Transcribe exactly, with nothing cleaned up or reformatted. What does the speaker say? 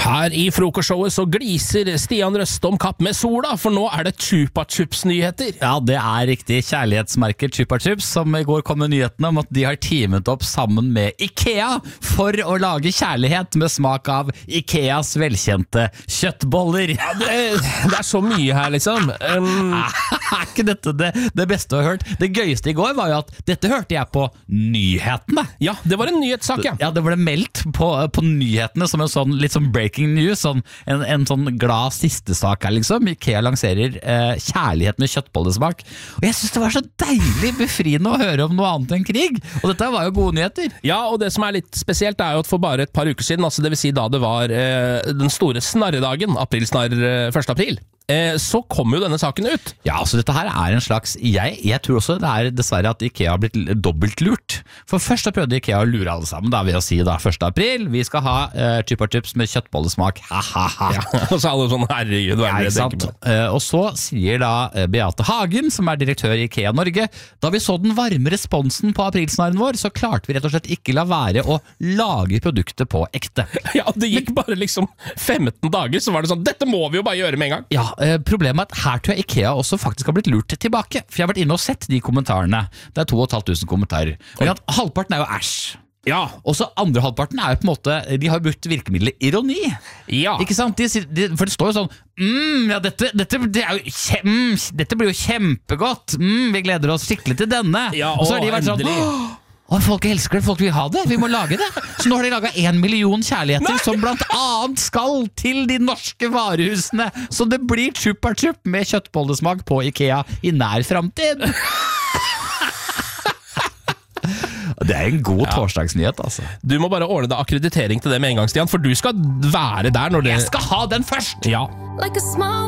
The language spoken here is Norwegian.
Her i frokostshowet så gliser Stian Røstom kapp med sola, for nå er det Chupa Chups-nyheter. Ja, det er riktig. Kjærlighetsmerket Chupa Chups, som i går kom med nyhetene om at de har teamet opp sammen med IKEA for å lage kjærlighet med smak av IKEAs velkjente kjøttboller. Ja, det, det er så mye her, liksom. Um, er ikke dette det, det beste du har hørt? Det gøyeste i går var jo at dette hørte jeg på nyhetene. Ja, det var en nyhetssak, ja. Ja, det ble meldt på, på nyhetene som en sånn, litt sånn breaking news, sånn, en, en sånn glad siste sak her liksom. IKEA lanserer eh, kjærlighet med kjøttbollesmak. Og jeg synes det var så deilig befriende å høre om noe annet enn krig. Og dette var jo gode nyheter. Ja, og det som er litt spesielt er jo at for bare et par uker siden, altså det vil si da det var eh, den store snarredagen, aprilsnarr eh, første april, eh, så kom jo denne saken ut. Ja, altså dette her er en slags, jeg, jeg tror også det er dessverre at IKEA har blitt dobbelt lurt. For først da prøvde IKEA å lure alle sammen, da ved å si da første april, vi skal ha uh, Chupa Chups med kjøttbollesmak, ha-ha-ha. Ja, og så er alle sånn, herregud, hva er det jeg tenker på? Uh, og så sier da uh, Beate Hagen, som er direktør i IKEA Norge, da vi så den varme responsen på aprilsnarren vår, så klarte vi rett og slett ikke la være å lage produktet på ekte. Ja, det gikk bare liksom femten dager, så var det sånn, dette må vi jo bare gjøre med en gang. Ja, uh, problemet er at her tror jeg IKEA også faktisk har blitt lurt tilbake, for jeg har vært inne og sett de kommentarene. Det er to og et halvt tusen kommentarer. Men at halvparten er jo æsj. Ja. Og så andre halvparten er jo på en måte, de har brukt virkemiddelet ironi. Ja. Ikke sant? De, de, for det står jo sånn, mm, ja, dette, dette, det er jo kjem, dette blir jo kjempegodt. Mm, vi gleder oss skikkelig til denne. Ja, og så har de å, vært sånn, endelig. Åh, folk elsker det, folk vil ha det, vi må lage det. Så nå har de laget en million kjærligheter Nei. Som blant annet skal til de norske varehusene. Så det blir Chupa Chup med kjøttbollesmak på IKEA i nær fremtid. Det er en god ja. Torsdagsnyhet, altså. Du må bare ordne deg akkreditering til det med en gang, Stian, for du skal være der når det... Jeg skal ha den først! Ja. Like a small